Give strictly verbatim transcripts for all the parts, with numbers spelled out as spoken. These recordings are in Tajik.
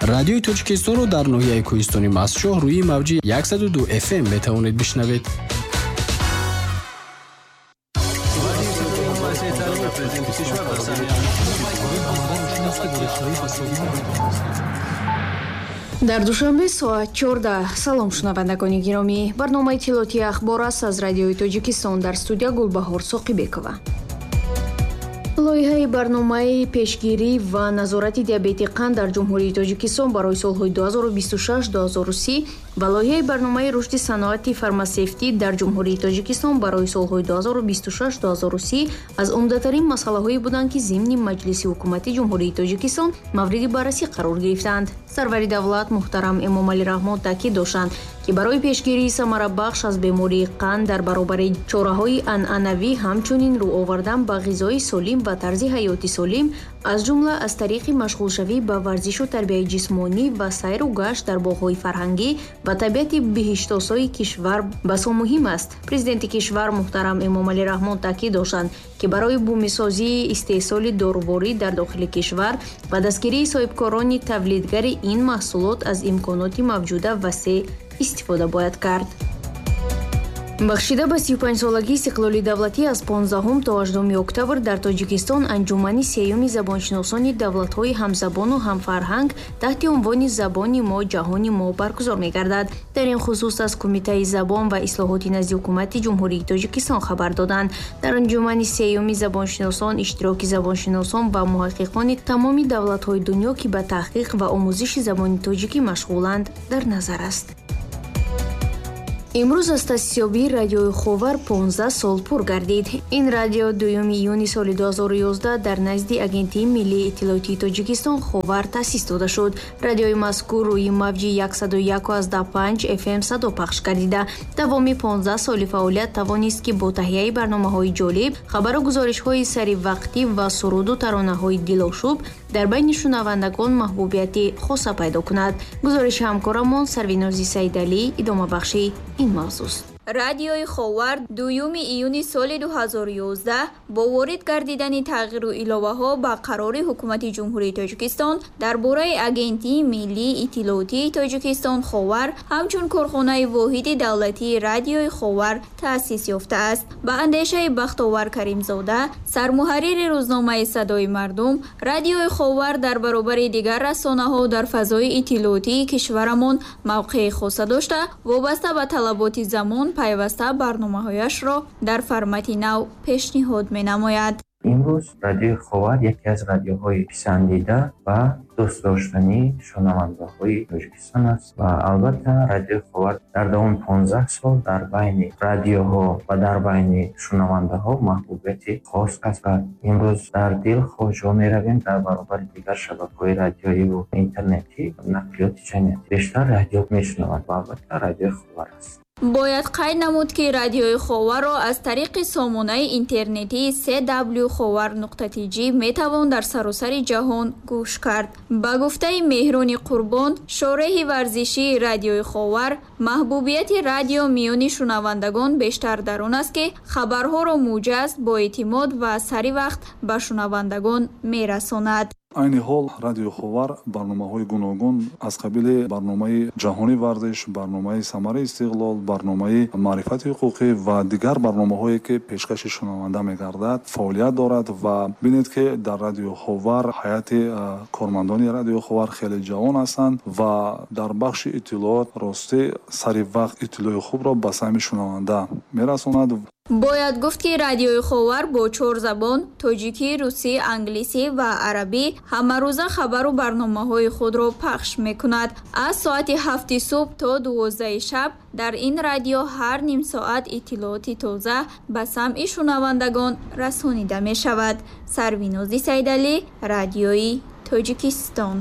радиои Тоҷикистонро дар ноҳияи кӯҳистони Мастчоҳ рӯи мавҷи сад و دو эф эм метавонед бишнавед. дар душанбе соат чордаҳ. салом шунавандагони гиромӣ, барномаи иттилоотии ахбор аст аз радиои Тоҷикистон. дар студия Гулбаҳор Соқибекова. лоиҳаи барномаи пешгирӣ ва назорати диабети қанд дар ҷумҳурии Тоҷикистон барои солҳои ду ҳазору бисту шаш - ду ҳазору си ва лоиҳаи барномаи рушди саноати фармасевтӣ дар ҷумҳурии Тоҷикистон барои солҳои ду ҳазору бисту шаш - ду ҳазору си аз умдатарин масъалаҳое буданд, ки зимни маҷлиси ҳукумати ҷумҳурии Тоҷикистон мавриди баррасӣ қарор гирифтанд. сарвари давлат муҳтарам Эмомалӣ Раҳмон таъкид доштанд, ки барои пешгирии самарабахш аз бемории қанд дар баробари чораҳои анъанавӣ, ҳамчунин рӯ овардан ба ғизои солим ва тарзи ҳаёти солим, аз ҷумла аз тариқи машғулшавӣ ба варзишу тарбияи ҷисмонӣ ва сайру гашт дар боғҳои фарҳангӣ ва табиати биҳиштосои кишвар басо муҳим аст. Президенти кишвар муҳтарам Эмомалӣ Раҳмон таъкид доштанд, ки барои бумисозии истеҳсоли доруворӣ дар дохили кишвар ва дастгирии соҳибкорони тавлидгари ин маҳсулот аз имконоти мавҷуда васеъ истифода бояд кард. бахшида ба си ю панҷсолагии истиқлоли давлатӣ аз понздаҳум то ҳаштумуми октябр дар Тоҷикистон анҷумани сеюми забоншиносони давлатҳои ҳамзабону ҳамфарҳанг таҳти унвони «Забони мо, ҷаҳони мо» баргузор мегардад. Дар ин хусус аз Кумитаи забон ва ислоҳоти назди ҳукумати ҷумҳурии Тоҷикистон хабар доданд. Дар анҷумани сеюми забоншиносон иштироки забоншиносон ва муҳаққиқони тамоми давлатҳои дунё, ки ба таҳқиқ ва омӯзиши забони тоҷикӣ машғуланд, дар назар аст. имрӯз аз таъсисёбии радиои Ховар понздаҳ сол пур гардид. Ин радио дуюми июни соли ду ҳазору ёздаҳ дар назди Агентии миллии иттилоотии Тоҷикистон Ховар таъсис дода шуд. Радиои мазкур рӯи мавҷи сад و یک و панҷ эф эм садо пахш гардида, давоми понздаҳ соли фаъолият тавонист, ки бо таҳияи барномаҳои ҷолиб, хабару гузоришҳои саривақтӣ ва суруду таронаҳои дилошӯб дар байни шунавандагон маҳбубияти хоса пайдо кунад. гузориши ҳамкорамон Сарвинози Саидалӣ идома бахши ин мавзӯст. радиои Ховар дуюми июни соли ду ҳазору ёздаҳ бо ворид гардидани тағйиру иловаҳо ба қарори ҳукумати ҷумҳурии Тоҷикистон дар бораи Агентии миллии иттилоотии Тоҷикистон Ховар ҳамчун корхонаи воҳиди давлатии радиои Ховар таъсис ёфтааст. Ба андешаи Бахтовар Каримзода, сармуҳаррири рӯзномаи Садои мардум, радиои Ховар дар баробари дигар расонаҳо дар фазои иттилоотии кишварамон мавқеи хоса дошта, вобаста ба талаботи замон пайваста барномаҳояшро дар формати нав пешниҳод менамояд. имрӯз радиои Ховар яке аз радиоҳои писандида ва дӯстдоштании шунавандаҳои Тоҷикистон аст ва албатта радиои Ховар дар давоми понздаҳ сол дар байни радиоҳо ва дар байни шунавандаҳо маҳбубияти хос касб кард. имрӯз дар дил хоҷо меравем дар баробари дигар шабакаҳои радиоиву интернетӣ нақлиёти ҷамъиятӣ бештар радио мешунаванд ва албатта радиои Ховар аст. бояд қайд намуд, ки радиои Ховарро аз тариқи сомонаи интернетии си дабл ю ховар нуқта ти ҷи метавон дар саросари ҷаҳон гӯш кард. Ба гуфтаи Меҳрони Қурбон, шореҳи варзишии радиои Ховар, маҳбубияти радио миёни шунавандагон бештар дар он аст, ки хабарҳоро муҷаз, боэътимод ва саривақт ба шунавандагон мерасонад. айни ҳол радиои Ховар барномаҳои гуногун аз қабили барномаи ҷаҳонии варзиш, барномаи самараи истиқлол, барномаи маърифати ҳуқуқӣ ва дигар барномаҳое ки пешкаши шунаванда мегардад фаъолият дорад ва бинед ки дар радиои Ховар ҳайати кормандони радиои Ховар хеле ҷавон ҳастанд ва дар бахши иттилоот ростӣ саривақт иттилои хубро ба сайми шунаванда мерасонад. бояд гуфт, ки радиои Ховар бо чор забон тоҷикӣ, русӣ, англисӣ ва арабӣ ҳамарӯза хабару барномаҳои худро пахш мекунад. Аз соати ҳафти субҳ то дувоздаҳи шаб дар ин радио ҳар ним соат иттилооти тоза ба самъи шунавандагон расонида мешавад. Сарвинози Саидалӣ, радиои Тоҷикистон.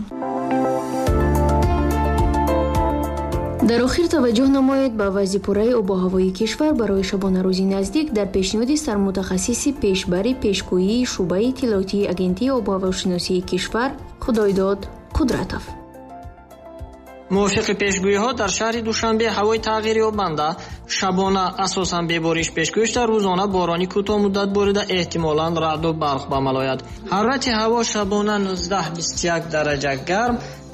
дар охир таваҷҷӯҳ намоед ба вазъи пурраи обу ҳавои кишвар барои шабонарӯзи наздик дар пешниҳоди сармутахассиси пешбари пешгӯии шуъбаи иттилоотии Агентии обуҳавошиносии кишвар Худойдод Қудратов. мувофиқи пешгӯиҳо дар шаҳри Душанбе ҳавои тағйирёбанда шабона асосан бебориш пеш гӯшта, рӯзона борони кӯтоҳмуддат борида эҳтимолан раъду барқ ба амал ояд. ҳарорати ҳаво шабона нуздаҳ бисту як дараҷа гарм,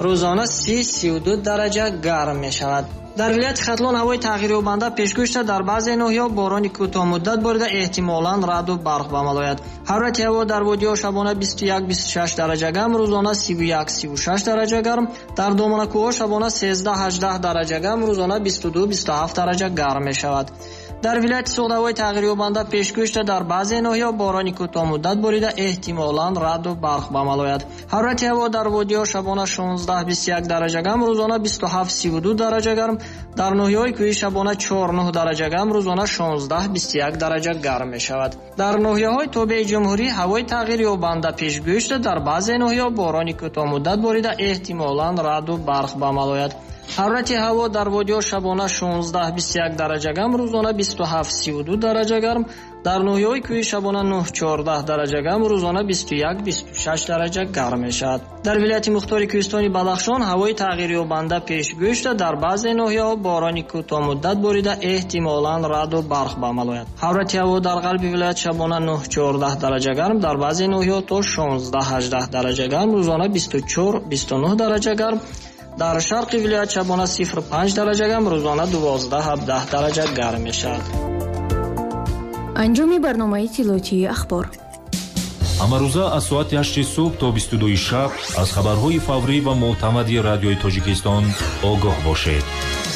рӯзона си сию ду дараҷа гарм мешавад. дар вилояти хатлон ҳавои тағйирёбанда пешгӯшта дар баъзе ноҳияҳо борони кӯтоҳмуддат борида эҳтимолан раъду барқ ба амал ояд. ҳарорати ҳаво дар водиҳо шабона бисту як бисту шаш дараҷа гарм, рӯзона сиву як сиву шаш дараҷа гарм, дар доманакӯҳҳо шабона сездаҳ ҳаждаҳ дараҷа гарм, рӯзона бисту ду бисту ҳафт дараҷа гарм мешавад. дар вилояти суғд ҳавои тағйирёбанда пешгӯшта дар баъзе ноҳияҳо борони кӯтоҳмуддат борида эҳтимолан раъду барқ ба амал ояд. ҳарорати ҳаво дар водиҳо шабона шонздаҳ бисту як дараҷа гарм, рӯзона бисту ҳафт сиву ду дараҷа гарм, дар ноҳияҳои кӯҳӣ шабона чор нӯҳ дараҷа гарм, рӯзона шонздаҳ бисту як дараҷа гарм мешавад. дар ноҳияҳои тобеи ҷумҳурӣ ҳавои тағйирёбанда пешгӯшта дар баъзе ноҳияҳо борони кӯтоҳмуддат борида эҳтимолан раъду барқ ба амал ояд. ҳарорати ҳаво дар водиҳо шабона шонздаҳ бисту як дараҷа гарм, рӯзона бисту ҳафт сиву ду дараҷа гарм, дар ноҳияҳои кӯҳӣ шабона нӯҳ чордаҳ дараҷа гарм, рӯзона бисту як бисту шаш дараҷа гарм мешавад. дар вилояти мухтори кӯҳистони Бадахшон ҳавои тағйирёбанда пешгӯшта дар баъзе ноҳияҳо борони кӯтоҳмуддат борида эҳтимолан раъду барқ ба амал ояд. ҳарорати ҳаво дар ғарби вилоят шабона нӯҳ чордаҳ дараҷа гарм, дар баъзе ноҳияҳо то шонздаҳ ҳаждаҳ дараҷа гарм, рӯзона бисту чор бисту нӯҳ дараҷа гарм, дар шарқи вилоят шабона сифр панҷ дараҷа гарм, рӯзона дувоздаҳ ҳабдаҳ дараҷа гарм мешавад. анҷоми барномаи тилоотии ахбор. ҳамарӯза аз соати ҳашти субҳ то бисту дуи шаб аз хабарҳои фаврӣ ва мӯътамади радиои Тоҷикистон огоҳ бошед.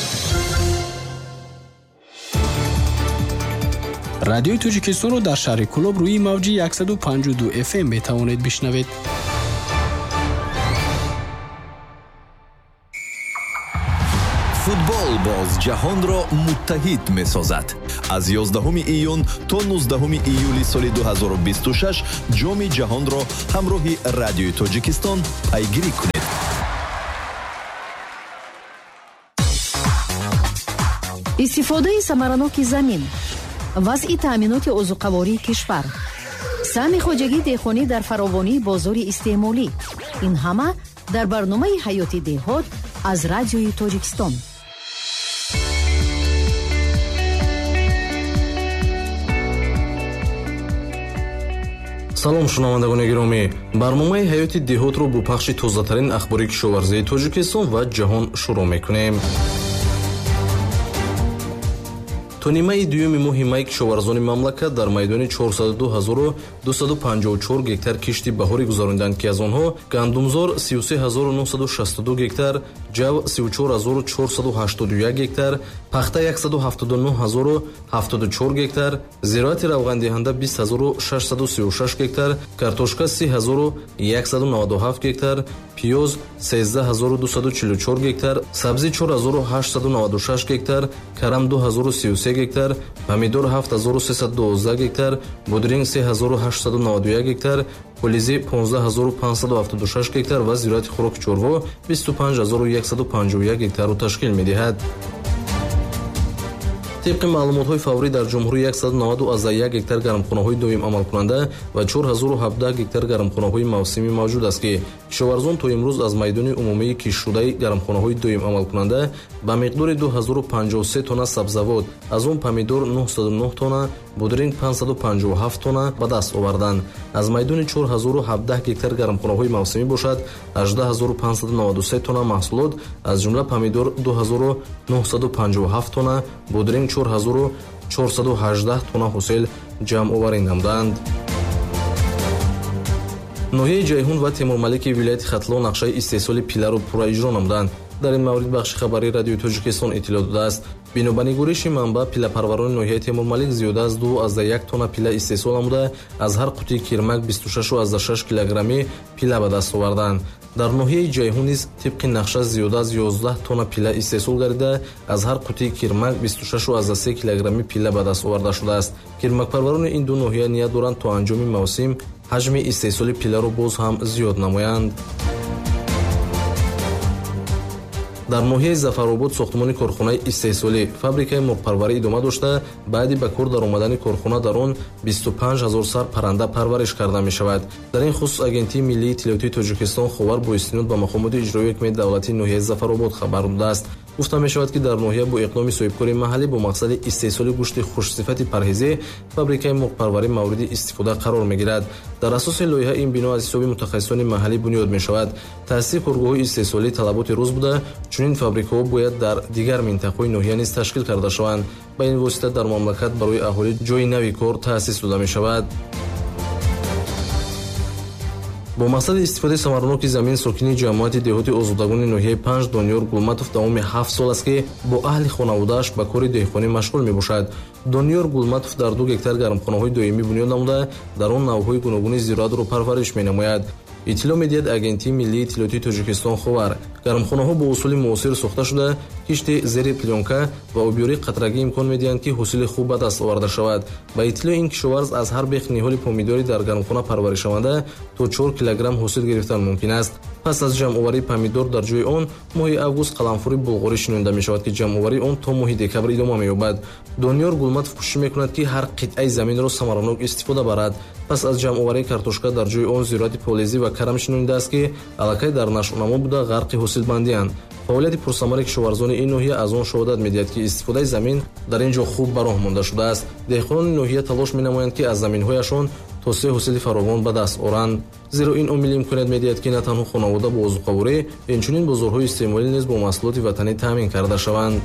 радиои Тоҷикистонро дар шаҳри Кӯлоб рӯи мавҷи яксаду панҷу ду эф эм метавонед бишнавед. футбол боз ҷаҳонро муттаҳид месозад. аз ёздаҳуми июн то нуздаҳуми июли соли ду ҳазору бисту шаш ҷоми ҷаҳонро ҳамроҳи радиои Тоҷикистон пайгирӣ кунед. истифодаи самараноки замин, вазъи таъминоти озуқавории кишвар, саҳми хоҷагии деҳқонӣ дар фаровонии бозори истеъмолӣ, ин ҳама дар барномаи ҳаёти деҳот аз радиои Тоҷикистон. салом шунавандагони гиромӣ, барномаи ҳаёти деҳотро бо пахши тозатарин ахбори кишоварзии Тоҷикистон ва ҷаҳон шурӯъ мекунем. то нимаи дуюми моҳи май кишоварзони мамлакат дар майдони чорсаду ду ҳазору дусаду панҷоҳу чор гектар кишти баҳорӣ гузаронданд, ки аз онҳо гандумзор сию се ҳазору нӯҳсаду шасту ду гектар, ҷав сию чор ҳазору чорсаду ҳаштоду як гектар, пахта яксаду ҳафтоду нӯҳ ҳазору ҳафтоду чор гектар, зироати равғандиҳанда бист ҳазору шашсаду сию шаш гектар, картошка си ҳазору яксаду наваду ҳафт гектар, пиёз сенздаҳ ҳазору дусаду чилу чор гектар, сабзӣ чор ҳазору ҳаштсаду наваду шаш гектар, карам ду ҳазору сию се гектар, помидор ҳафт ҳазору сесаду дувоздаҳ гектар, бодринг се ҳазору ҳаштсаду наваду як гектар, пулизи понздаҳ ҳазору панҷсаду ҳафтоду шаш гектар ва зироати хӯроки чорво бисту панҷ ҳазору яксаду панҷоҳу як гектарро ташкил медиҳад. طبق معلومات‌های فوری در جمهوری صد و نود از یک هکتار گرمخانه‌های دوم عمل کننده و چهار هزار و هفده هکتار گرمخانه‌های موسمی موجود است که کشاورزان تا امروز از میدان عمومی کش شده گرمخانه‌های دوم عمل کننده به مقدار دو هزار و پنجاه و سه تن سبزیجات، از آن پمیدور نهصد و نه تن، بودرینگ پانصد و پنجاه و هفت تن به دست آوردند. از میدان چهار هزار و هفده هکتار گرمخانه‌های موسمی باشد هجده هزار و پانصد و نود و سه تن محصولات، از جمله پمیدور دو هزار و نهصد و پنجاه و هفت تن، بودرینگ چهار هزار و چهارصد و هجده تن حاصل جمع آوری نمودند. ناحیه جیهون و تیمورملیک ولایت خطلان نقشه استحصال پیله را پورا اجرا نمودند. در این مورد بخش خبری رادیوی تاجیکستان اطلاع داده است. بنا به نگارش منبع پیله پروران ناحیه تیمورملیک زیاده از دو از یک تن پیله استحصال نموده، از هر قوطی کرمک بیست و شش و شش کیلوگرمی پیله به دست آوردند. در ناحیه جیهون نیز طبق نقشه زیاده از یازده تن پیله استحصال گردیده، از هر قوطی کرمک بیست و شش و سه کیلوگرمی پیله به دست آورده شده است. کرمک پروران این دو ناحیه نیت دارند تا انجام موسم حجم استحصال پیله را باز هم زیاد نمایند. در ناحیه ظفرآباد ساختمان کارخانه استحصالی فابریکه مرغپروری ادامه داشته، بعد به کار درآمدن کارخانه در آن بیست و پنج هزار سر پرنده پرورش کرده می شود. در این خصوص آژانس ملی اطلاعاتی تاجیکستان خبر با استناد به مقامات اجرایی حکومت دولتی ناحیه ظفرآباد خبر داده است. гуфта мешавад, ки дар ноҳия бо иқдоми соҳибкори маҳаллӣ бо мақсади истеҳсоли гӯшти хушсифати парҳезӣ фабрикаи мурғпарварӣ мавриди истифода қарор мегирад. дар асоси лоиҳа ин бино аз ҳисоби мутахассисони маҳаллӣ бунёд мешавад. таъсиси коргоҳҳои истеҳсолӣ талаботи рӯз буда, чунин фабрикаҳо бояд дар дигар минтақаҳои ноҳия низ ташкил карда шаванд. ба ин восита дар мамлакат барои аҳолӣ ҷойи нави кор таъсис дода мешавад. бо мақсади истифодаи самараноки замин сокини ҷамъияти деҳоти озодагони ноҳияи панҷ Дониёр Гулматов давоми ҳафт сол аст, ки бо аҳли хонаводааш ба кори деҳқонӣ машғул мебошад. Дониёр Гулматов дар ду гектар гармхонаҳои доимӣ бунёд намуда, дар он навъҳои гуногуни зироатро парвариш менамояд. иттилоъ медиҳад агентии миллии иттилоъотии Тоҷикистон Ховар. Гармхонаҳо бо усули муосир сохта шуда, кишти зери плёнка ва обёрии қатрагӣ имкон медиҳанд, ки ҳосили хуб ба даст оварда шавад. Ба иттилоъ ин кишоварз аз ҳар бех ниҳоли помидори дар гармхона парваришшаванда то чор килограмм ҳосил гирифтан мумкин аст. пас аз ҷамъоварии помидор дар ҷои он, моҳи август қаламфури булғорӣ шинонида мешавад, ки ҷамъоварии он то моҳи декабр идома меёбад. Дониёр Гулматов кӯшиш мекунад, ки ҳар қитъаи заминро самаранок истифода барад. пас аз ҷамъоварии картошка дар ҷои он зироати полезӣ ва карам шинонидааст, ки аллакай дар нашъунамо буда ғарқи ҳосилбандианд. фаъолияти пурсамари кишоварзони ин ноҳия аз он шаҳодат медиҳад, ки истифодаи замин дар ин ҷо хуб ба роҳ монда шудааст. деҳқонони ноҳия талош менамоянд, ки аз заминҳояшон то се ҳосили фаровон ба даст оранд. зеро ин омил имконият медиҳад, ки на танҳо хонавода бо озуқаворӣ, инчунин бозорҳои истеъмолӣ низ бо маҳсулоти ватанӣ таъмин карда шаванд.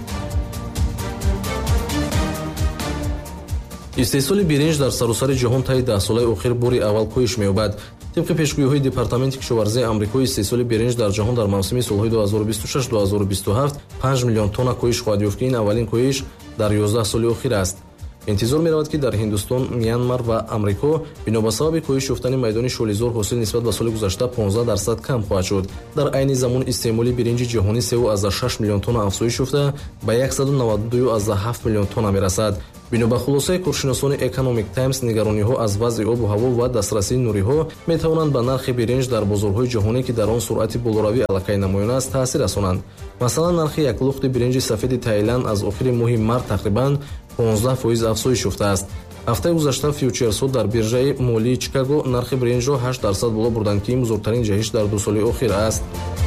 истеҳсоли биринҷ дар саросари ҷаҳон таи даҳсолаи охир бори аввал коҳиш меёбад. тибқи пешгӯиҳои департаменти кишоварзии амрикои истеҳсоли биринҷ дар ҷаҳон дар мавсими солҳои ду ҳазору бисту шаш - ду ҳазору бисту ҳафт панҷ миллион тонна коҳиш хоҳад ёфт, ки ин аввалин коҳиш дар ёздаҳ соли охир аст. интизор меравад, ки дар Ҳиндустон, Мянмар ва Амрико бино ба сабаби коҳиш ёфтани майдони шолизор ҳосил нисбат ба соли гузашта понздаҳ дарсад кам хоҳад шуд. дар айни замон истеъмоли биринҷи ҷаҳонӣ се азда шаш миллион тонна афзоиш ёфта, ба яксаду наваду ду азда ҳафт миллион тонна мерасад. бино ба хулосаи коршиносони Economic Times, нигарониҳо аз вазъи обу ҳаво ва дастрасии нуриҳо метавонанд ба нархи биринҷ дар бозорҳои ҷаҳонӣ, ки дар он суръати болоравӣ аллакай намоён аст, таъсир расонанд. Масалан, нархи як лухти биринҷи сафеди Таиланд аз охири моҳи март тақрибан понздаҳ фоиз афзоиш ёфтааст. ҳафтаи гузашта фьючерсҳо дар биржаи молии Чикаго нархи биринҷро ҳашт дарсад боло бурданд, ки ин бузургтарин ҷаҳиш дар ду соли охир аст.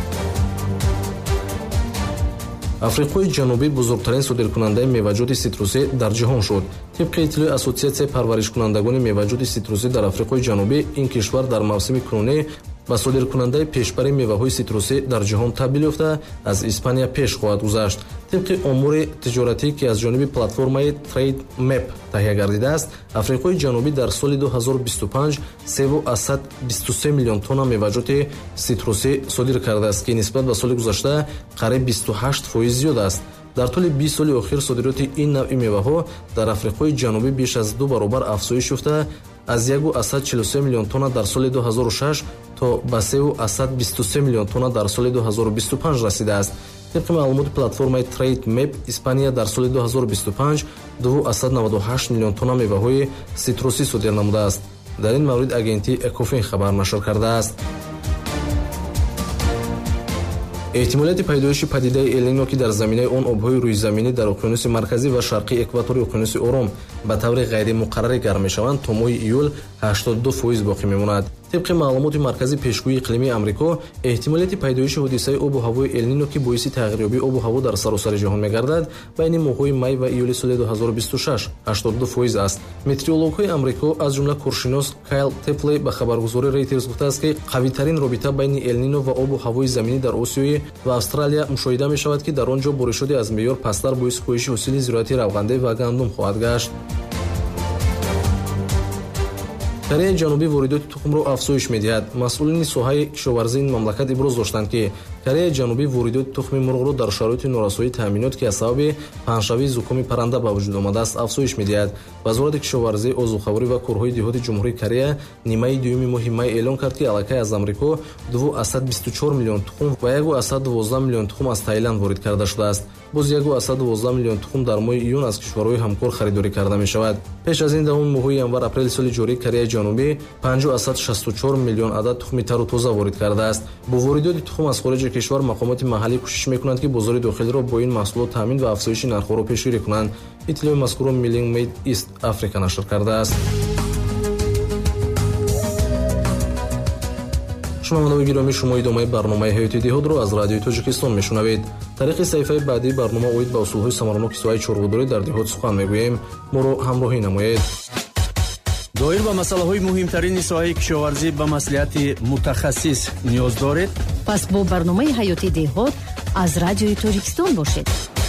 африқои ҷанубӣ бузургтарин содиркунандаи меваҷоти ситрусӣ дар ҷаҳон шуд. тибқи иттилои ассотсиатсияи парваришкунандагони меваҷоти ситрусӣ дар африқои ҷанубӣ, ин кишвар дар мавсими кунунӣ ба содиркунандаи пешбари меваҳои ситрусӣ дар ҷаҳон табдил ёфта, аз Испания пеш хоҳад гузашт. тибқи омури тиҷоратӣ, ки аз ҷониби платформаи TradeMap таҳия гардидааст, африқои ҷанубӣ дар соли ду ҳазору бисту панҷ се азда бисту се миллион тонна меваҷоти ситрусӣ содир кардааст, ки нисбат ба соли гузашта қариб бисту ҳашт фоиз зиёд аст. дар тӯли бист соли охир содироти ин навъи меваҳо дар африқои ҷанубӣ беш аз ду баробар афзоиш ёфта, аз як азда чилу се миллион тонна дар соли ду ҳазору шаш то ба се азда бисту се миллион тонна дар соли ду ҳазору бисту панҷ расидааст. тибқи маълумоти платформаи TradeMap, Испания дар соли ду ҳазору бисту панҷ ду азда наваду ҳашт миллион тонна меваҳои ситрусӣ содир намудааст. дар ин маврид агентии Экофин хабар нашр кардааст. эҳтимолияти пайдоиши падидаи Эл-Нино, ки дар заминаи он обҳои рӯизаминӣ дар уқёнуси марказӣ ва шарқии экватори уқёнуси Ором ба таври ғайримуқаррарӣ гарм мешаванд, то моҳи июл ҳаштоду ду фоиз боқӣ мемонад. тибқи маълумоти маркази пешгӯии иқлимии Амрико, эҳтимолияти пайдоиши ҳодисаи обу ҳавои Эл-Нино, ки боиси тағйирёбии обу ҳаво дар саросари ҷаҳон мегардад, байни моҳҳои май ва июли соли ду ҳазору бисту шаш ҳаштоду ду фоиз аст. метеорологҳои Амрико, аз ҷумла коршинос Кайл Теплей, ба хабаргузори Reuters гуфтааст, ки қавитарин робита байни Эл-Нино ва обу ҳавои заминӣ дар Осиё ва Австралия мушоҳида мешавад, ки дар он ҷо боришоти аз меъёр пасттар боиси коҳиши ҳосили зироати равғандӣ ва гандум хоҳад гашт. Кореяи Ҷанубӣ воридоти тухмро афзоиш медиҳад. Масъулини соҳаи кишоварзии ин мамлакат иброз доштанд, ки Кореяи Ҷанубӣ воридоти тухми мурғро дар шароити норасоии таъминот, ки аз сабаби паҳншавии зукоми парранда ба вуҷуд омадааст, афзоиш медиҳад. Вазорати кишоварзӣ, озуқаворӣ ва корҳои деҳоти Ҷумҳурии Корея нимаи дуюми моҳи май эълон кард, ки аллакай аз Амрико ду азда бисту чор миллион тухм ва як азда дувоздаҳ миллион тухм аз Таиланд ворид карда шудааст. боз як азда дувоздаҳ миллион тухм дар моҳи июн аз кишварҳои ҳамкор харидорӣ карда мешавад. пеш аз ин давоми моҳҳои январ-апрели соли ҷорӣ Кореяи Ҷанубӣ панҷ азда шасту чор миллион адад тухми тару тоза ворид кардааст. бо воридоти тухм аз хориҷи кишвар мақомоти маҳаллӣ кӯшиш мекунанд, ки бозори дохилиро бо ин маҳсулот таъмин ва афзоиши нархҳоро пешгирӣ кунанд. иттилои мазкурро Milling Made East Africa нашр кардааст. шунавандаои гиромӣ, шумо идомаи барномаи ҳаёти деҳотро аз радиои Тоҷикистон мешунавед. тариқи саҳифаи баъдии барнома оид ба усулҳои самараноки соҳаи чорводорӣ дар деҳот сухан мегӯем. моро ҳамроҳӣ намоед. доир ба масъалаҳои муҳимтарини соҳаи кишоварзӣ ба маслиҳати мутахассис ниёз доред? пас бо барномаи ҳаёти деҳот аз радиои Тоҷикистон бошед.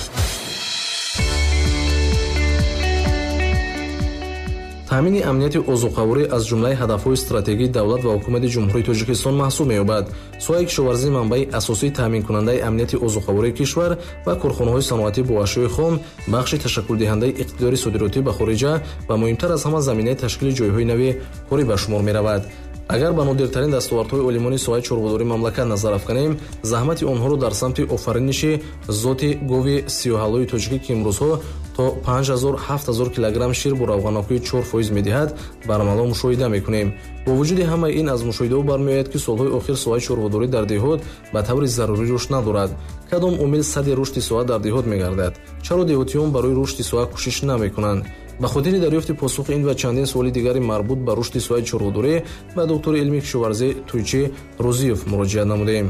таъмини амнияти озуқаворӣ аз ҷумлаи ҳадафҳои стратегии давлат ва ҳукумати ҷумҳурии Тоҷикистон маҳсуб меёбад. соҳаи кишоварзӣ манбаи асосии таъминкунандаи амнияти озуқавории кишвар ва корхонаҳои саноатӣ бо ашёи хом, бахши ташаккулдиҳандаи иқтидори содиротӣ ба хориҷа ва муҳимтар аз ҳама заминаи ташкили ҷойҳои нави корӣ ба шумор меравад. агар ба нодиртарин дастовардҳои олимони соҳаи чорводории мамлакат назар афканем, заҳмати онҳоро дар самти офариниши зоти гови сиёҳаллои тоҷикӣ ки имрӯзҳо то панҷ ҳазор ҳафт ҳазор килограмм шир бо равғанокии чор фоиз медиҳад, барамало мушоҳида мекунем. бо вуҷуди ҳамаи ин, аз мушоҳидаҳо бармеояд ки солҳои охир соҳаи чорводорӣ дар деҳот ба таври зарурӣ рушд надорад. кадом омил садди рушди соҳа дар деҳот мегардад? чаро деҳотиён барои рушди соҳа кӯшиш намекунанд? ба хотири дарёфти посухи ин ва чандин суоли дигари марбут ба рушди соҳаи чорводорӣ ба доктори илми кишоварзӣ Туйчи Розиев муроҷиат намудем.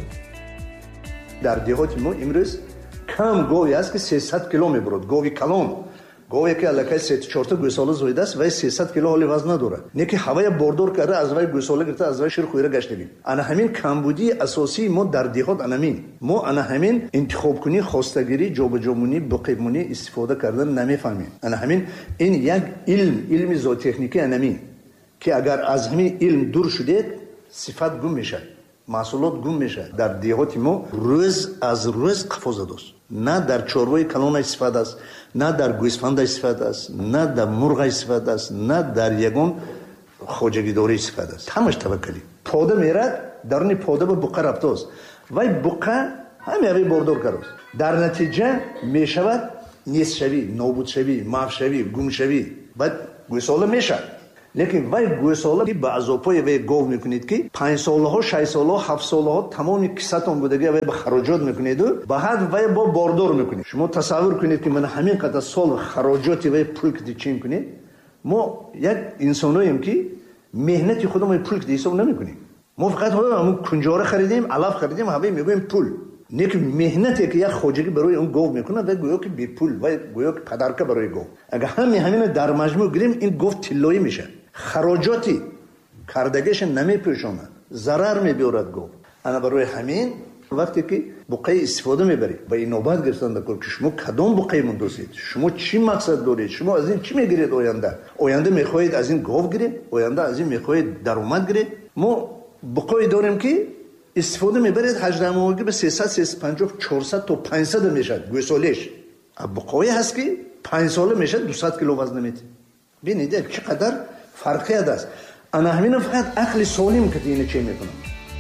дар деҳоти мо имрӯз кам гове аст ки сесад кило мебурад. гови калон, гове ки аллакай се чор гӯсола зоида аст, вай сесад кило ҳоли вазн надорад. не ки ҳавая бордор карда аз вай гӯсола гирифта аз вай шир хӯира гаштагим. ана ҳамин камбудии асосии мо дар деҳот анамин. мо ана ҳамин интихобкунӣ, хостагирӣ, ҷобаҷомунӣ, буқибмунӣ истифода кардан намефаҳмем. ана ҳамин ин як илм, илми зоотехникӣ анамин ки агар аз ҳамин илм дур шудед, сифат гум мешавад, маҳсулот гум мешавад. дар деҳоти мо рӯз аз рӯз қафозадост. на дар чорвои калона истифода аст, на дар гӯсфанда истифода аст, на дар мурға истифода аст, на дар ягон хоҷагидорӣ истифода аст. ҳамаш таваккалӣ. пода мерад, даруни пода ба буқа рафтост. вай буқа ҳамеавӣ бордор карост. дар натиҷа мешавад нестшавӣ, нобудшавӣ, маҳвшавӣ, гумшавӣ. баъд гӯсола мешавад. лекин вай гӯсола ба азопои вай гов мекунед ки панҷсолаҳо, шашсолаҳо, ҳафтсолаҳо тамоми кисатон будаги вай ба хароҷот мекунеду баъд вай бо бордор мекунед. шумо тасаввур кунед ки мана ҳамин қадар сол хароҷоти вай пул киди чӣ мекунед. мо як инсоноем ки меҳнати худамон пул киди ҳисоб намекунем. мо фақат ҳамун кунҷора харидем, алаф харидем, ҳавай мегӯем пул. не ки меҳнате ки як хоҷагӣ барои он гов мекунад, вай гӯё ки бепул, вай гӯё ки падарка барои гов. агар ҳаме ҳамина дар маҷмӯъ гирем, ин гов тиллоӣ мешавад. хароҷоти кардагиша намепӯшонад, зарар мебиёрад гов. ана барои ҳамин вақте ки буқаи истифода мебаред, ба инобат гирифтан дакор ки шумо кадом буқаимон дӯстед, шумо чӣ мақсад доред, шумо аз ин чӣ мегиред оянда? оянда мехоҳед аз ин гов гиред, оянда аз ин мехоҳед даромад гиред. мо буқое дорем ки истифода мебаред ҳаждаҳмоҳагӣ ба сесад, сесад و панҷоҳ, чорсад то панҷсад мешавад гӯсолеш. а буқое ҳаст ки панҷ сола мешавад дусад кило вазн метавад. бинед чӣ қадар фарқият аст. ана ҳамина фақат ақли солим ки ина чӣ мекунад.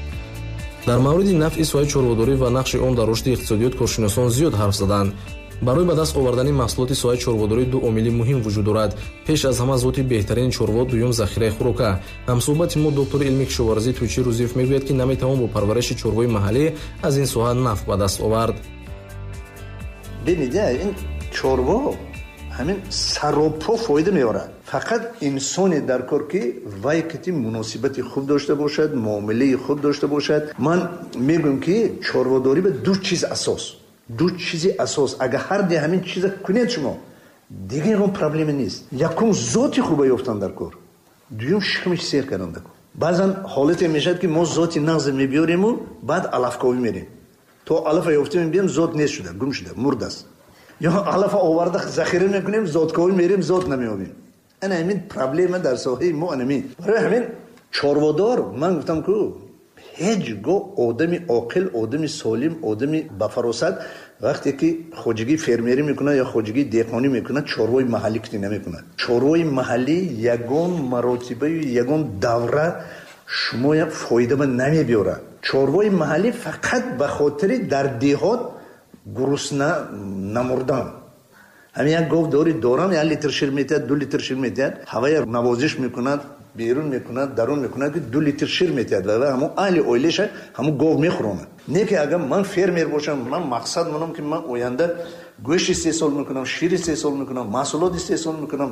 дар мавриди нафъи соҳаи чорводорӣ ва нақши он дар рушди иқтисодиёт коршиносон зиёд ҳарф заданд. барои ба даст овардани маҳсулоти соҳаи чорводорӣ ду омили муҳим вуҷуд дорад. пеш аз ҳама зоти беҳтарини чорвод, дуюм захираи хӯрока. ҳамсӯҳбати мо доктори илми кишоварзӣ Туйчи Розиев мегӯяд ки наметавон бо парвариши чорвои маҳаллӣ аз ин соҳа нафъ ба даст овард. бинед ин чорво ҳамин саропо фоида меорад. фақат инсоне дар кор ки вай кити муносибати хуб дошта бошад, муомилаи хуб дошта бошад. ман мегӯям ки чорводорӣ ба ду чиз асос, ду чизи асос. агар ҳар де ҳамин чиза кунед шумо, дига ягон проблема нест. якум зоти хуба ёфтан дар кор, дуюм шикмиш сер кардан дар кор. баъзан ҳолате мешавад ки мо зоти нағзе мебиёрему, баъд алафковӣ мерем. то алафа ёфтем бием, зот нест шуда, гум шуда, мурдаст. ё алафа оварда захира мекунем, зотковӣ мерем, зот намеёбем. ана ҳамин проблема дар соҳаи мо анамин. барои ҳамин чорводор ман гуфтам ку ҳеҷ гоҳ одами оқил, одами солим, одами бафаросат вақте ки хоҷагӣ фермерӣ мекунад ё хоҷагӣ деҳқонӣ мекунад, чорвои маҳаллӣ китӣ намекунад. чорвои маҳаллӣ ягон маротибаю ягон давра шумо як фоидаба намебиёрад. чорвои маҳаллӣ фақат ба хотири дар деҳот гурусна намурдан. ҳамин як гов дори дорам, як литр шир метиҳад, ду литр шир метиҳад, ҳавая навозиш мекунад, берун мекунад, дарун мекунад ки ду литр шир метиҳад ва ҳамон аҳли оилаша ҳамон гов мехӯронад. не ки агар ман фермер бошам, ман мақсад монам ки ман оянда гӯшт истеҳсол мекунам, шир истеҳсол мекунам, маҳсулот истеҳсол мекунам,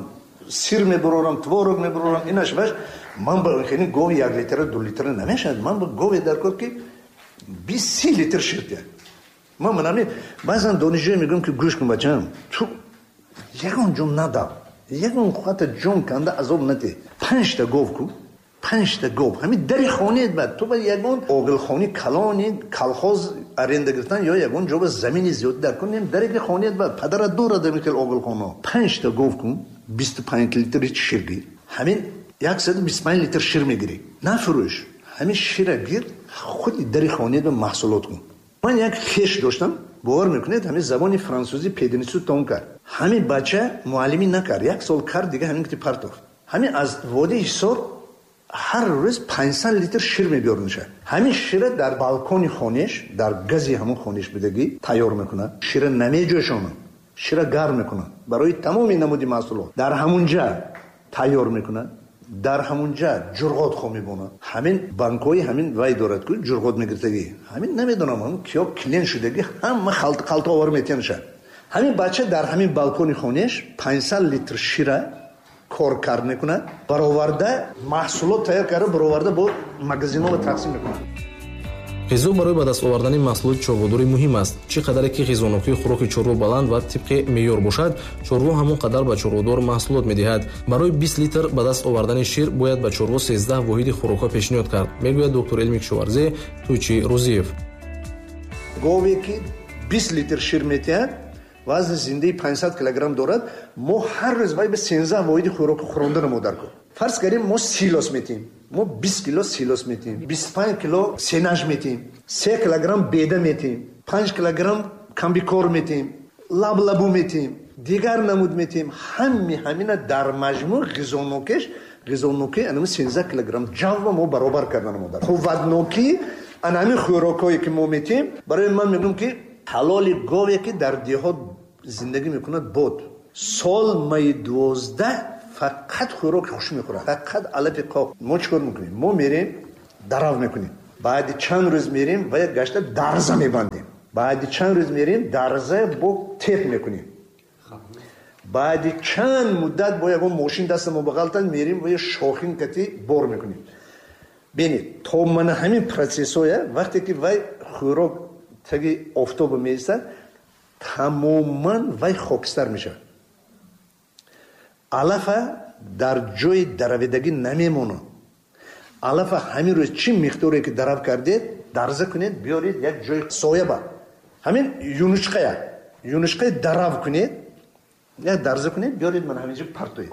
сир мебарорам, творог мебарорам, инаш ваш ман ба хини гови як литр ду литр намешад. Ман ба гови даркор ки бист си литр ширт як. Ман манами баъзан донишҷӯ мегӯям ки гӯш кун бачам, ту ягон ҷон надав, ягон хата ҷон канда азоб наде. панҷта гов ку, панҷта гов ҳамин дари хонаед бад. Ту ба ягон оғилхони калони колхоз аренда гирифтан ё ягон ҷо ба замини зиёд даркор нем дари хонаед бад. Падарат дорад микел оғилхоно. панҷта гов кун, бисту панҷ литри шир гир. Ҳамин яксаду бисту панҷ литр шир мегирӣ. Нафурӯш. Ҳамин шира гир, худи дари хонаед ба маҳсулот кун. Ман як хеш доштам, бовар мекунед, ҳамин забони франсузӣ пединису том кард. Ҳамин бача муаллимӣ накард, як сол кард дига ҳамин кити партофт. Ҳамин аз водии Ҳисор ҳар рӯз панҷсад литр шир мебиёрнишад. Ҳамин шира дар балкони хонеш, дар гази ҳамон хонеш будагӣ тайёр мекунад. Шира намеҷӯшонад, шира гарм мекунад барои тамоми намуди маҳсулот. Дар ҳамунҷа тайёр мекунад. Дар ҳамунҷа ҷурғот хо мебонад. Ҳамин банкҳои ҳамин вай дорад ку ҷурғот мегиртагӣ. Ҳамин намедонам ҳамин киёб клен шудагӣ ҳама халта халта овар метеншад. Ҳамин бача дар ҳамин балкони хонеш панҷсад литр шира кор кард мекунад. Бароварда маҳсулот тайёр карда бароварда бо магазинҳо тақсим мекунад. ғизо барои ба даст овардани маҳсулоти чорводорӣ муҳим аст. Чӣ қадаре ки ғизонокии хӯроки чорво баланд ва тибқи меъёр бошад, чорво ҳамон қадар ба чорводор маҳсулот медиҳад. Барои бист литр ба даст овардани шир бояд ба чорво сенздаҳ воҳиди хӯрокҳо пешниҳод кард, мегӯяд доктор Илми Кишоварзӣ, Тӯйчи Рӯзиев. Гове ки бист литр шир метиҳад, вазни зиндаи панҷсад килограмм дорад, мо ҳар рӯз вай ба сенздаҳ воҳиди хӯроки хӯрондана мо даркор. Фарз кардем мо силос метиҳем. Мо бист кило силос метиҳем, бисту панҷ кило сенаж метиҳем, се килограмм беда метиҳем, панҷ килограмм камбикор метиҳем, лаблабу метиҳем, дигар намуд метиҳем. ҳами ҳамина дар маҷмӯъ ғизонокеш ғизоноки анами сенздаҳ килограмм ҷавва мо баробар кардана мо дар қувватноки анами хӯрокҳое ки мо метиҳем. Барои ман мегӯям ки ҳалоли гове ки дар деҳот зиндагӣ мекунад бод сол майи дувоздаҳ фақат хӯрок хуш мехӯрад, фақат алафи қоқ. Мо чӣ кор мекунем? Мо мерем дарав мекунем, баъди чанд рӯз мерем ва як гашта дарза мебандем, баъди чанд рӯз мерем дарза бо теп мекунем, баъди чанд муддат бо ягон мошин даста мо бағалтад мерем ва шохин кати бор мекунем. бинед то мана ҳамин протессоя вақте ки вай хӯрок таги офтоба меистад тамоман вай хокистар мешавад. алафа дар ҷои даравидагӣ намемонад. алафа ҳамин рӯз чӣ миқдоре ки дарав кардед дарза кунед, биёред як ҷои сояба, ҳамин юнушқая юнушқаи дарав кунед, як дарза кунед, биёред ман ҳаминҷо партоед,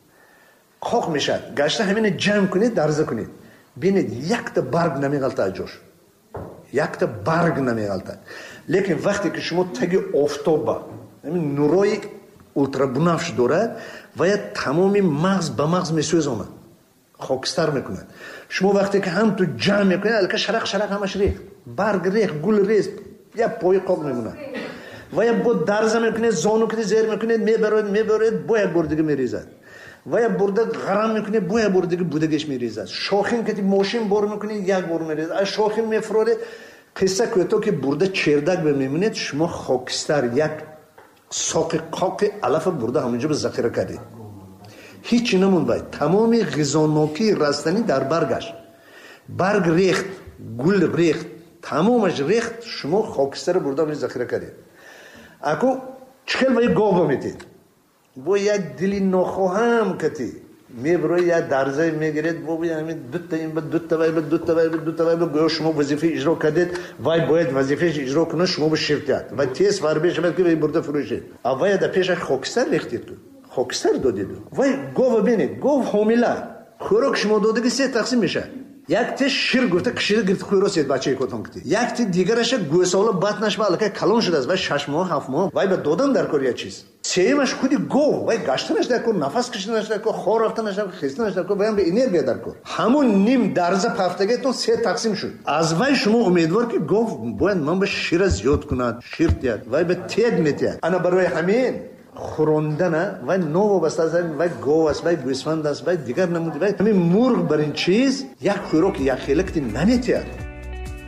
қоқ мешавад. гашта ҳамина ҷамъ кунед, дарза кунед, бинед якта барг намеғалтад ҷош, якта барг намеғалтад. лекин вақте ки шумо таги офтоба ҳамин нурои ултрабунафш дорад ва як тамоми мағз ба мағз месӯзонад, хокистар мекунад. шумо вақте ки ҳам ту ҷамъ мекунед алка шарақ шарақ ҳамаш рех, барг рех, гул рез, як пои қоқ мемонад. ва як бо дарза мекунед, зону кити зер мекунед, мебаред мебаред, бо як бор дига мерезад. ва як бурда ғарам мекунед, бо як бор дига будагеш мерезад. шохин кити мошин бор мекунед, як бор мерезад. аз шохин мефуроред, қисса кӯто ки бурда чердак бемемонед, шумо хокистар як соқи қоқи алафа бурда ҳаминҷо ба захира кардед. ҳичи намонд вай. тамоми ғизонокии растанӣ дар баргаш. барг рехт, гул рехт, тамомаш рехт, шумо хокистара бурда ҳаминҷо захира кардед. аку чӣ хел вай гова метед? бо як дили нохоҳам кати меброи як дарзае мегиред, бо ҳамин дутта ин ба дутта вай ба дутта вай ба дутта вай ба гӯё шумо вазифа иҷро кардед, вай бояд вазифааш иҷро кунад, шумо ба ширтят ва тез фарбе шавад ки вай бурда фурӯшед. а вай да пеша хокистар рехтед ку, хокистар додед. вай гова бинед, гов ҳомила хӯрок шумо додаги се тақсим мешавад. як те шир гуфта кишида гирифта хӯросед бачаи котон кити, як те дигараша гӯсола батнаш ба аллакай калон шудааст, вай шаш моҳ ҳафт моҳ вай ба додан дар кор як чиз. сеюмаш худи гов вай гаштанаш дар кор, нафас кшиданаш дар кор, хор рафтанаш дар кор, хистанаш дар кор, вай ҳам ба энергия дар кор. ҳамон ним дарза пафтагетон се тақсим шуд. аз вай шумо умедвор ки гов бояд ман ба шира зиёд кунад, шир тиҳад, вай ба тед метиҳад. ана барои ҳамин хӯрондана вай новобаста аст, вай гов аст, вай гӯсфанд аст, вай дигар намуди, вай ҳамин мурғ бар ин чиз як хӯроки якхела кити наметиҳад.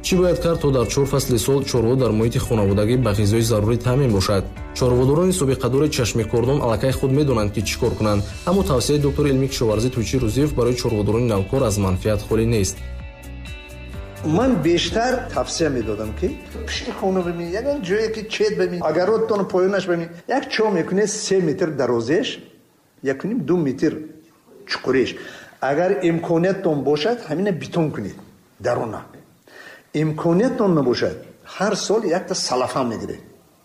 чӣ бояд кард то дар чор фасли сол чорво дар муҳити хонаводагӣ ба ғизои зарурӣ таъмин бошад? чорводорони собиқадори чашмикордон аллакай худ медонанд ки чӣ кор кунанд, аммо тавсияи доктори илмии кишоварзӣ Тӯйчи Рӯзиев барои чорводорони навкор аз манфиат холӣ нест. ман бештар тавсия медодам ки пишти хона бимин, ягон ҷое ки чет бимин, агаротон поёнаш бимин, як чо мекунед се метр дарозеш, якуним ду метр чуқуреш. агар имкониятон бошад ҳамина битон кунед дарона. имкониятон набошад ҳар сол якта салафан мегиред.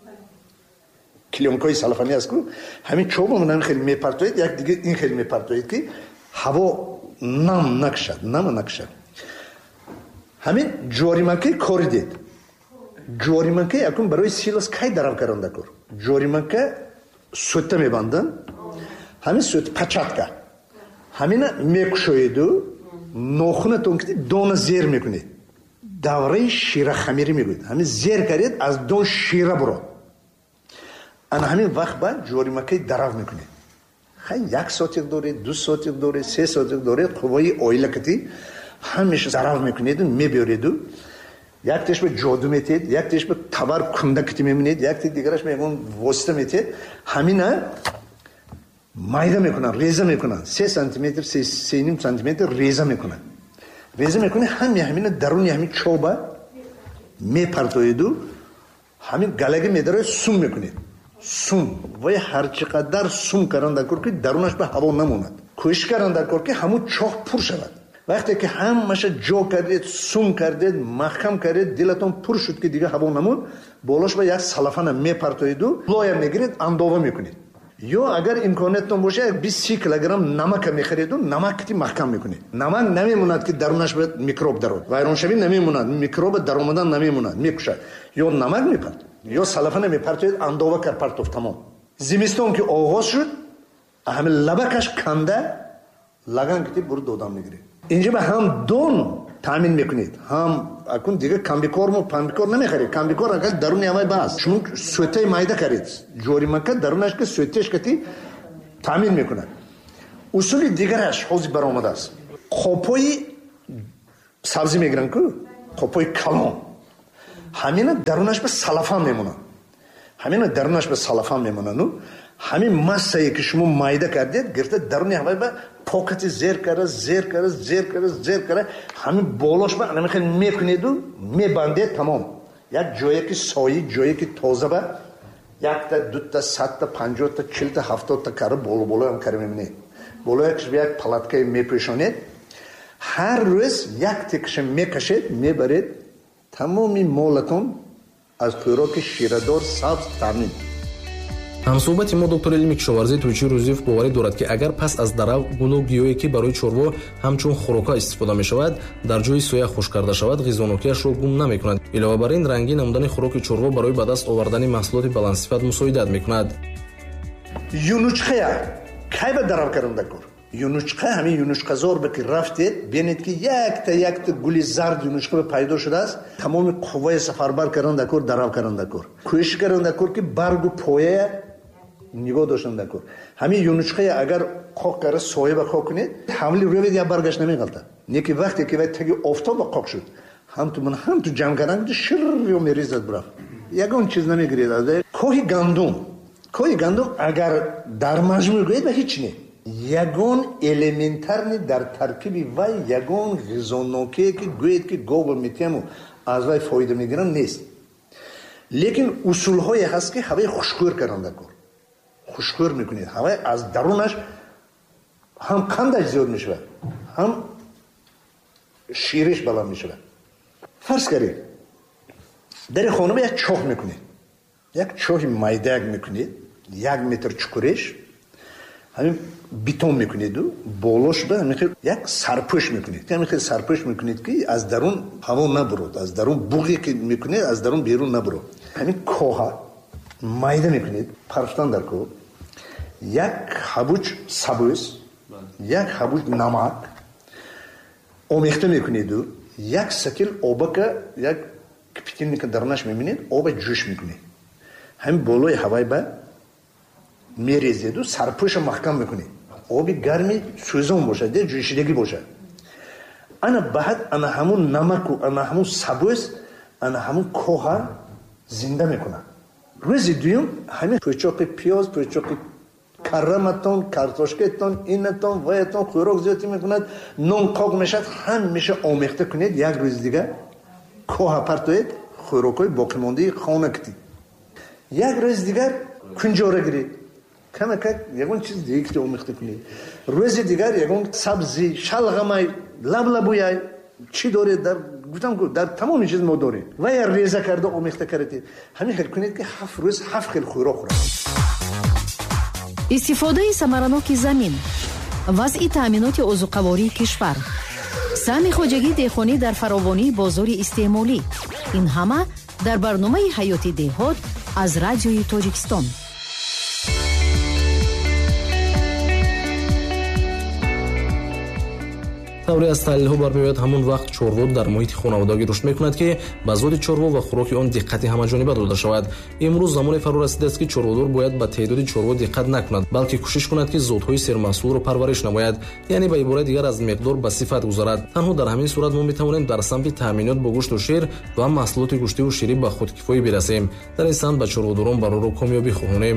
клёнкаи салафани аст ку ҳамин чоба ман хеле мепартоед, як дига ин хеле мепартоед ки ҳаво нам накшад, нама накшад. ҳамин ҷоримакаи кори дед. ҷоримака якун барои силас кай дарав каранда кор. ҷоримака сӯта мебандан, ҳамин сӯта пачатка. ҳамина мекушоеду нохунатон ки дона зер мекунед. давраи ширахамирӣ мегӯед. ҳамин зер кардед аз дон шира бурод. ана ҳамин вақт баъд ҷоримакаи дарав мекунед. хай як сотиқ доред, ду сотиқ доред, се сотиқ доред, қувваи оилакати ҳамеша зарав мекунеду мебиёреду, як тешба ҷоду метед, як тешба тавар кундакати мемунед, як ти дигараш мегон восита метед, ҳамина майда мекунанд, реза мекунанд, се сантиметр, се ним сантиметр реза мекунанд. реза мекунед, ҳами ҳамина даруни ҳамин чоба мепартоеду, ҳамин галаги медарои сум мекунед. сум вай ҳарчи қадар сум каранда кор ки дарунаш ба ҳаво намонад. кӯшиш каранда кор ки ҳамун чоҳ пур шавад. вақте ки ҳамаша ҷо кардед, сум кардед, маҳкам кардед, дилатон пур шуд ки дига ҳаво намуд, болош ба як салафана мепартоеду, лоя мегиред, андова мекунед. ё агар имкониятон боша як бист си килограмм намака мехареду, намакти маҳкам мекунед. намак намемонад ки дарунаш ба микроб дарод, вайроншавӣ намемонад, микроба даромадан намемонад, мекушад. ё намак мепард, ё салафана мепартоед, андова кар партов тамом. зимистон ки оғоз шуд, ҳамин лабакаш канда лаган кити бур додан мегиред. инҷа ба ҳам дон таъмин мекунед, ҳам акун дига камбикорму памбикор намехаред. камбикор акал даруни ҳамай баъз шумо сӯтаи майда каред, ҷоримака дарунаш ки сӯтеш кати таъмин мекунад. усули дигараш ҳозир баромадааст. қопои сабзӣ мегиранд ку, қопои калон, ҳамина дарунаш ба салафан мемонад. ҳамина дарунаш ба салафан мемонаду, ҳамин массае ки шумо майда кардед гирфта даруни ҳавай ба покати зер кара зер кара зер кара зер кара ҳамин болош ба намехел мекунеду мебандед тамом. як ҷое ки сои, ҷое ки тоза ба якта дута садта панҷота чилта ҳафтодта кара боло боло ҳам кара мемонед. болоякш як палаткаи мепӯшонед. ҳар рӯз як тикша мекашед, мебаред, тамоми молатон аз хӯроки ширадор сабз таъмин. ҳамсӯҳбати мо доктори илмии кишоварзӣ Тӯйчи Рӯзиев боварӣ дорад ки агар пас аз дарав гуну гиёе ки барои чорво ҳамчун хӯрока истифода мешавад дар ҷои соя хушк карда шавад, ғизонокиашро гум намекунад. илова бар ин рангӣ намудани хӯроки чорво барои ба даст овардани маҳсулоти баландсифат мусоидат мекунад. юнучқая кай ба дарав каранда кор. юнучқа ҳамин юнучқазор ба ки рафтед бинед ки якта якта гули зард юнучқа ба пайдо шудааст, тамоми қувваи сафарбар каранда кор, дарав каранда кор. кӯшиш каранда кор ки баргу пояя нигоҳ доштанда кор. ҳамин юнучқая агар қоқ кара соя ба қоқ кунед, ҳамли рӯвед я баргашт намеғалта. не ки вақте ки вай таги офтоб ба қоқ шуд, ҳам ту ман ҳам ту ҷамъ кардан шир ё мерезад бурав. ягон чиз намегиред. коҳи гандум, коҳи гандум агар дар маҷмӯъ гӯед ба ҳеч не. ягон элементарни дар таркиби вай ягон ғизонокие ки гӯед ки гова метиҳаму аз вай фоида мегирам нест. лекин усулҳое ҳаст ки ҳавай хушкӯр каранда кор. хушкӯр мекунед, ҳавай аз дарунаш ҳам қандаш зиёд мешавад, ҳам шириш баланд мешавад. фарз каред дари хона ба як чоҳ мекунед, як чоҳи майдак мекунед, як метр чуқуреш, ҳамин битон мекунеду болош ба ҳамин хел як сарпӯш мекунед. ҳамин хел сарпӯш мекунед ки аз дарун ҳаво набурод, аз дарун буғе ки мекунед аз дарун берун набурод. ҳамин коҳа майда мекунед, парфтан дар коҳ, як ҳабуҷ сабӯз, як ҳабуҷ намак омехта мекунеду, як сакил обака, як кипятилника дарунаш мемонед, оба ҷӯш мекунед. ҳамин болои ҳавай ба мерезеду сарпӯша маҳкам мекунед. оби гарми сӯзон бошад, ҷӯшидагӣ бошад. ана баҳад ана ҳамун намаку ана ҳамун сабӯс ана ҳамун коҳа зинда мекунад. рӯзи дуюм ҳамин пӯчоқи пиёз, пӯчоқи карраматон, картошкетон, инатон, ваятон хӯрок зиёдӣ мекунад, нон қоқ мешад, ҳамеша омехта кунед. як рӯзи дигар коҳа партоед, хӯрокҳои боқимондаи хона кунед. як рӯзи дигар кунҷора гиред, камакак ягон чиз дига ки омехта кунед. рӯзи дигар ягон сабзи, шалғамай, лаблабуяй чӣ доред дар гуфтам дар тамоми чиз мо дорем. ва я реза карда омехта кардед. ҳамин хел кунед ки ҳафт рӯз ҳафт хел хӯрок хӯрад. истифодаи самараноки замин, вазъи таъминоти озуқавории кишвар, сами хоҷагӣ деҳқонӣ дар фаровонии бозори истеъмолӣ. ин ҳама дар барномаи ҳаёти деҳот аз радиои тоҷикистон. тавре аз таҳлилҳо бармеояд ҳамон вақт чорво дар муҳити хонаводагӣ рушд мекунад ки ба зоди чорво ва хӯроки он диққати ҳамаҷониба дода шавад. имрӯз замоне фаро расидааст ки чорводор бояд ба теъдоди чорво диққат накунад, балки кӯшиш кунад ки зотҳои сермаҳсулро парвариш намояд, яъне ба ибораи дигар аз миқдор ба сифат гузарад. танҳо дар ҳамин сурат мо метавонем дар самти таъминот бо гӯшту шир ва маҳсулоти гӯштиву ширӣ ба худкифоӣ бирасем. дар ин самт ба чорводорон бароро камёбӣ хоҳонем.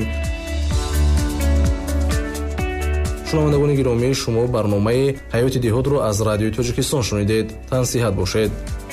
шунавандагони гиромӣ, шумо барномаи ҳаёти деҳотро аз радиои тоҷикистон шунидед. тан сиҳат бошед.